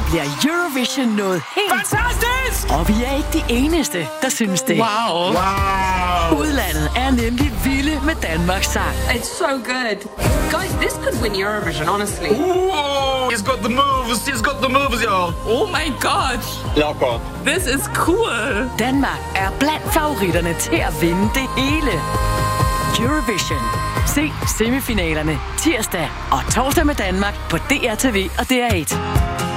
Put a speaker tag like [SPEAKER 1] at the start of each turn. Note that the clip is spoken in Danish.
[SPEAKER 1] bliver Eurovision noget helt...
[SPEAKER 2] Fantastisk!
[SPEAKER 1] Og vi er ikke de eneste, der synes det.
[SPEAKER 2] Wow.
[SPEAKER 1] Udlandet er nemlig vilde med Danmarks sang.
[SPEAKER 3] It's so good. Guys, this could win Eurovision, honestly.
[SPEAKER 2] Ooh, he's got the moves. He's got the moves, y'all.
[SPEAKER 4] Oh my god.
[SPEAKER 2] Ja, godt.
[SPEAKER 4] This is cool.
[SPEAKER 1] Danmark er blandt favoritterne til at vinde det hele. Eurovision. Se semifinalerne tirsdag og torsdag med Danmark på DRTV og DR1.